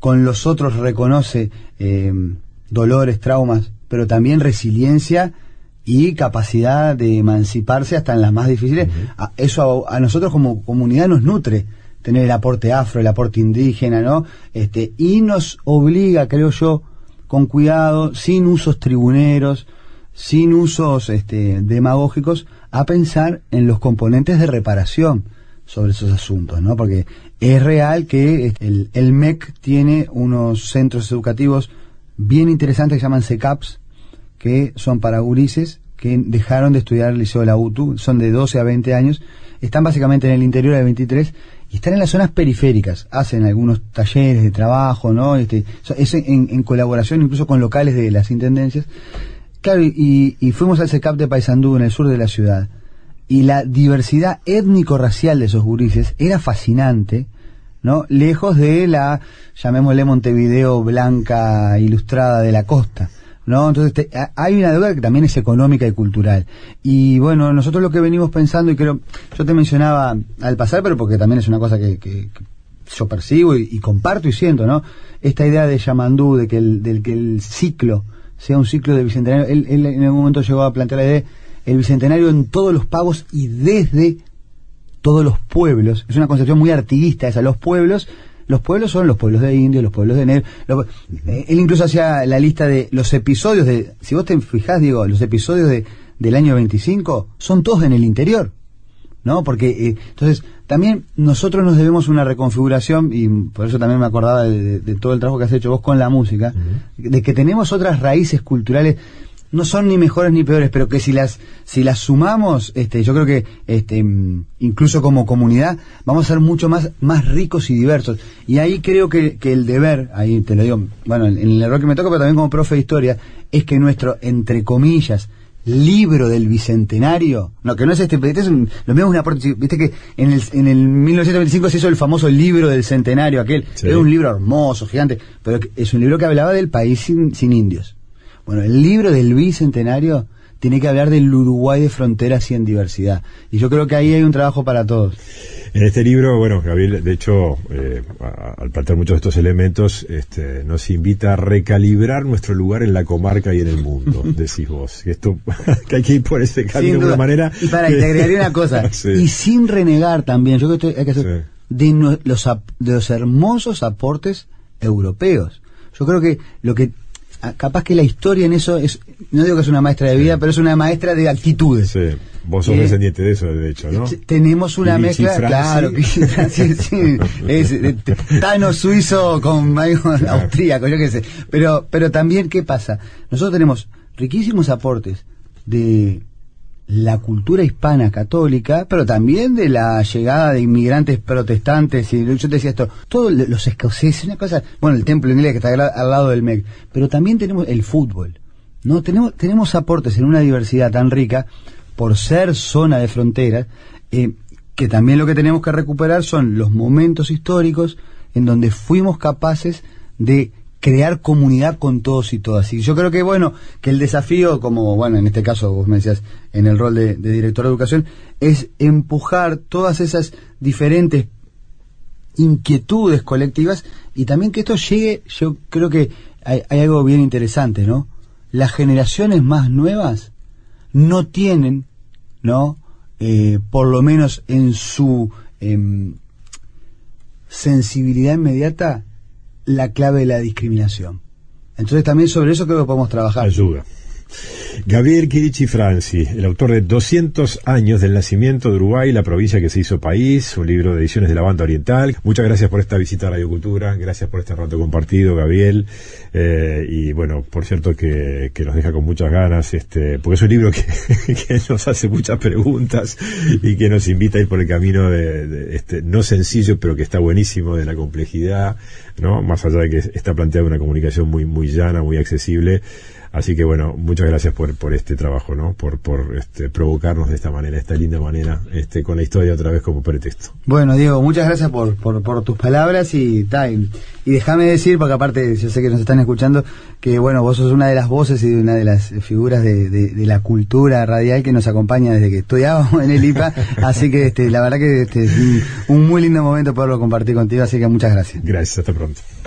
con los otros reconoce dolores, traumas, pero también resiliencia y capacidad de emanciparse hasta en las más difíciles. Eso a nosotros como comunidad nos nutre, tener el aporte afro, el aporte indígena, ¿no? Y nos obliga, creo yo, con cuidado, sin usos tribuneros, sin usos demagógicos, a pensar en los componentes de reparación sobre esos asuntos, ¿no? Porque es real que el MEC tiene unos centros educativos bien interesantes que se llaman CECAPS, que son para gurises que dejaron de estudiar el Liceo de la UTU, son de 12 a 20 años, están básicamente en el interior de 23 y están en las zonas periféricas, hacen algunos talleres de trabajo, ¿no? Es en colaboración incluso con locales de las intendencias. Claro, y fuimos al CECAP de Paysandú, en el sur de la ciudad, y la diversidad étnico-racial de esos gurises era fascinante, ¿no? Lejos de la, llamémosle, Montevideo blanca ilustrada de la costa, ¿no? Entonces hay una deuda que también es económica y cultural. Y bueno, nosotros lo que venimos pensando, y creo, yo te mencionaba al pasar, pero porque también es una cosa que yo percibo y comparto y siento, ¿no? Esta idea de Yamandú, de que el ciclo sea un ciclo de bicentenario. Él en algún momento llegó a plantear la idea de el bicentenario en todos los pagos y desde todos los pueblos. Es una concepción muy artiguista esa. Los pueblos son los pueblos de indios, los pueblos de negros. Él incluso hacía la lista de los episodios si vos te fijás, digo, los episodios del año 25 son todos en el interior, ¿no? Porque entonces también nosotros nos debemos una reconfiguración, y por eso también me acordaba de todo el trabajo que has hecho vos con la música, de que tenemos otras raíces culturales, no son ni mejores ni peores, pero que si las sumamos, yo creo que incluso como comunidad vamos a ser mucho más ricos y diversos. Y ahí creo que el deber, ahí te lo digo, bueno, en el error que me toca, pero también como profe de historia, es que nuestro, entre comillas, libro del bicentenario, no, que no es lo mismo es un aporte, viste que en el 1925 se hizo el famoso libro del centenario aquel, sí. Era un libro hermoso, gigante, pero es un libro que hablaba del país sin indios. Bueno, el libro del bicentenario tiene que hablar del Uruguay de fronteras y en diversidad, y yo creo que ahí hay un trabajo para todos. En este libro, bueno, Gabriel, de hecho, al plantear muchos de estos elementos, nos invita a recalibrar nuestro lugar en la comarca y en el mundo, decís vos. Que hay que ir por ese camino de alguna manera. Y te agregaría una cosa, sí. Y sin renegar también, yo creo que hay que hacer, sí, de los hermosos aportes europeos. Yo creo que capaz que la historia en eso es, no digo que es una maestra de vida, sí, pero es una maestra de actitudes. Sí. Vos sos descendiente de eso, de hecho, ¿no? Tenemos una mezcla, claro, sí, es Tano suizo con algo austríaco, yo qué sé. Pero también, ¿qué pasa? Nosotros tenemos riquísimos aportes de la cultura hispana católica, pero también de la llegada de inmigrantes protestantes, y yo te decía esto, todos los escoceses, una cosa, bueno, el templo inglés que está al lado del MEC, pero también tenemos el fútbol, ¿no? Tenemos aportes en una diversidad tan rica, por ser zona de fronteras, que también lo que tenemos que recuperar son los momentos históricos en donde fuimos capaces de crear comunidad con todos y todas. Y yo creo que, bueno, que el desafío, como, bueno, en este caso vos me decías, en el rol de director de educación, es empujar todas esas diferentes inquietudes colectivas, y también que esto llegue, yo creo que hay algo bien interesante, ¿no? Las generaciones más nuevas no tienen, ¿no? Por lo menos en su sensibilidad inmediata, la clave de la discriminación. Entonces también sobre eso creo que podemos trabajar. Ayuda. Gabriel Chirichi Franci, el autor de 200 años del nacimiento de Uruguay, la provincia que se hizo país, un libro de ediciones de la Banda Oriental. Muchas gracias por esta visita a Radio Cultura, gracias por este rato compartido, Gabriel, y bueno, por cierto que nos deja con muchas ganas, porque es un libro que nos hace muchas preguntas y que nos invita a ir por el camino de no sencillo, pero que está buenísimo, de la complejidad, ¿no? Más allá de que está planteada una comunicación muy, muy llana, muy accesible. Así que bueno, muchas gracias por este trabajo, ¿no? Por provocarnos de esta manera, esta linda manera, con la historia otra vez como pretexto. Bueno, Diego, muchas gracias por tus palabras y déjame decir, porque aparte yo sé que nos están escuchando, que bueno, vos sos una de las voces y una de las figuras de la cultura radial que nos acompaña desde que estudiábamos en el IPA, así que la verdad que es un muy lindo momento poderlo compartir contigo, así que muchas gracias. Gracias, hasta pronto.